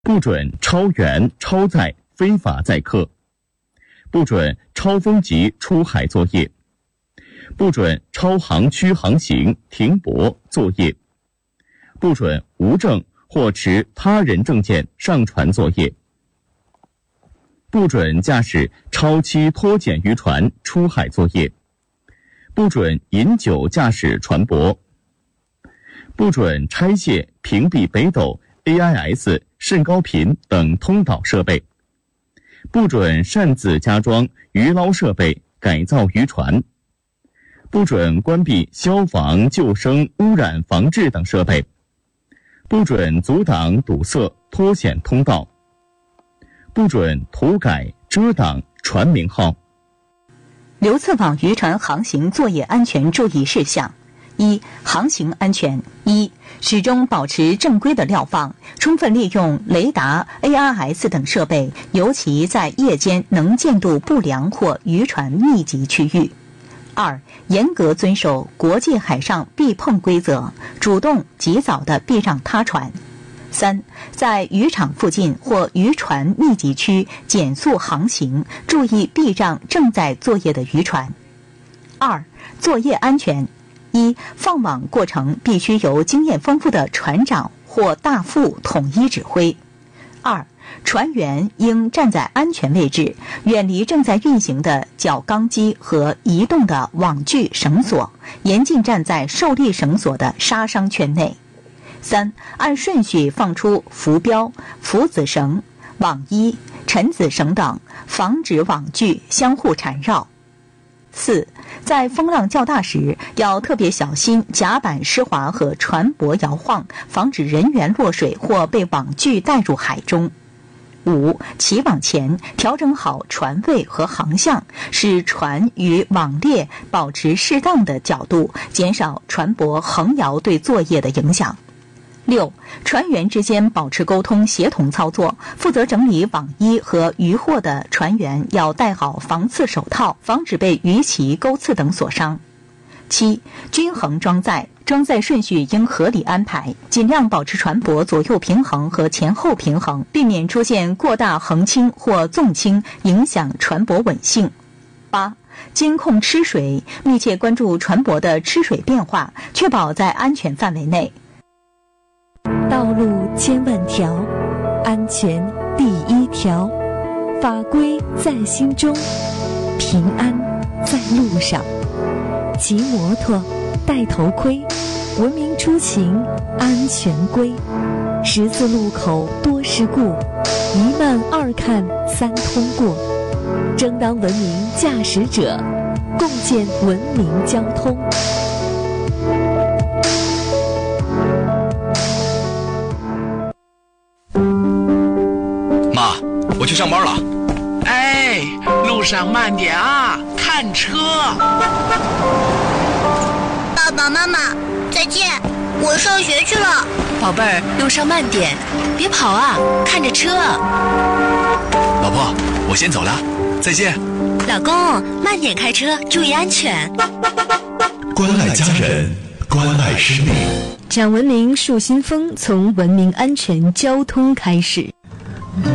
不准超员、超载、非法载客；不准超风级出海作业；不准超航区航行、停泊作业；不准无证或持他人证件上船作业；不准驾驶超期拖检渔船出海作业；不准饮酒驾驶船舶；不准拆卸、屏蔽北斗、AIS、甚高频等通导设备；不准擅自加装渔捞设备、改造渔船；不准关闭消防、救生、污染防治等设备；不准阻挡、堵塞、脱险通道；不准涂改、遮挡船名号。 流刺网渔船航行作业安全注意事项：一、航行安全。一、始终保持正规的瞭放，充分利用雷达、ARS 等设备，尤其在夜间能见度不良或渔船密集区域。二、严格遵守国际海上避碰规则，主动及早地避让他船。三、在渔场附近或渔船密集区减速航行，注意避让正在作业的渔船。二、作业安全。一、放网过程必须由经验丰富的船长或大副统一指挥。二、船员应站在安全位置，远离正在运行的绞钢机和移动的网具绳索，严禁站在受力绳索的杀伤圈内。三、按顺序放出浮标、浮子绳、网衣、沉子绳等，防止网具相互缠绕。四、在风浪较大时，要特别小心甲板湿滑和船舶摇晃，防止人员落水或被网具带入海中。五、起网前调整好船位和航向，使船与网列保持适当的角度，减少船舶横摇对作业的影响。六、船员之间保持沟通，协同操作。负责整理网衣和渔获的船员要戴好防刺手套，防止被鱼鳍、钩刺等所伤。七、均衡装载，装载顺序应合理安排，尽量保持船舶左右平衡和前后平衡，避免出现过大横倾或纵倾，影响船舶稳性。八、监控吃水，密切关注船舶的吃水变化，确保在安全范围内。 道路千万条，安全第一条，法规在心中，平安在路上。骑摩托，戴头盔，文明出行，安全规。十字路口多事故，一慢二看三通过。争当文明驾驶者，共建文明交通。 妈，我去上班了。 哎，路上慢点啊，看车。 爸爸妈妈，再见，我上学去了。 宝贝儿，路上慢点，别跑啊，看着车。 老婆，我先走了，再见。 老公，慢点开车，注意安全。 关爱家人，关爱生命。 讲文明树新风，从文明安全交通开始。